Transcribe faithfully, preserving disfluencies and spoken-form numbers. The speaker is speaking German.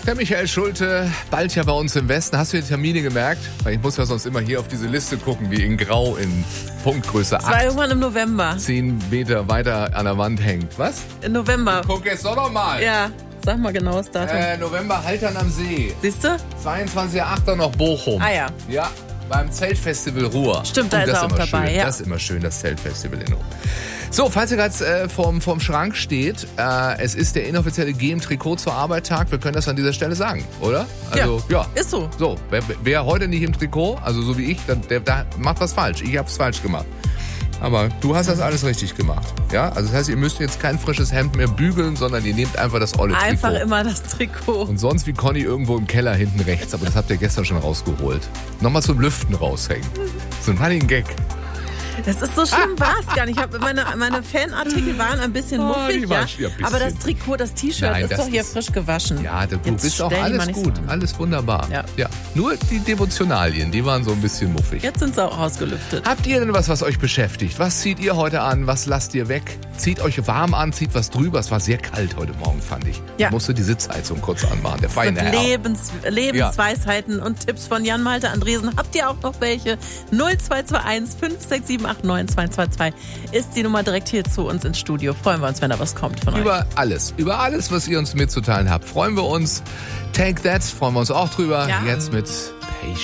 Der Michael Schulte, bald ja bei uns im Westen. Hast du die Termine gemerkt? Weil ich muss ja sonst immer hier auf diese Liste gucken, die in Grau in Punktgröße acht. Das war irgendwann im November. Zehn Meter weiter an der Wand hängt. Was? Im November. Guck jetzt doch noch mal. Ja, sag mal genau das Datum. Äh, November, Haltern am See. Siehst du? zweiundzwanzigster achter noch Bochum. Ah ja. Ja, beim Zeltfestival Ruhr. Stimmt, da Und ist das er auch immer dabei, schön. ja. Das ist immer schön, das Zeltfestival in Ruhr. So, falls ihr gerade äh, vorm, vorm Schrank steht, äh, es ist der inoffizielle G im Trikot zur Arbeit Tag. Wir können das an dieser Stelle sagen, oder? Also, ja. ja. Ist so. So, wer, wer heute nicht im Trikot, also so wie ich, der, der, der macht was falsch. Ich hab's falsch gemacht. Aber du hast das alles richtig gemacht. Ja, also das heißt, ihr müsst jetzt kein frisches Hemd mehr bügeln, sondern ihr nehmt einfach das olle Trikot. Einfach immer das Trikot. Und sonst wie Conny irgendwo im Keller hinten rechts, aber das habt ihr gestern schon rausgeholt. Nochmal zum Lüften raushängen. So ein Running Gag. Das ist so schlimm, war es gar nicht. Ich hab, meine, meine Fanartikel waren ein bisschen muffig, die waren ja. ja ein bisschen. Aber das Trikot, das T-Shirt Nein, ist das doch hier ist- frisch gewaschen. Ja, du Jetzt bist auch stell die alles mal nicht so gut, an. alles wunderbar. Ja. Ja. Nur die Devotionalien, die waren so ein bisschen muffig. Jetzt sind sie auch ausgelüftet. Habt ihr denn was, was euch beschäftigt? Was zieht ihr heute an? Was lasst ihr weg? Zieht euch warm an, zieht was drüber. Es war sehr kalt heute Morgen, fand ich. Ja. Ich musste die Sitzheizung kurz anmachen. Der feine Und Herr. Lebens, Lebensweisheiten und Tipps von Jan-Malte Andresen. Habt ihr auch noch welche? null zwei zwei eins fünf sechs sieben acht neun zwei zwei zwei ist die Nummer direkt hier zu uns ins Studio. Freuen wir uns, wenn da was kommt von euch. Über alles, über alles, was ihr uns mitzuteilen habt, freuen wir uns. Take That, freuen wir uns auch drüber. Ja. Jetzt mit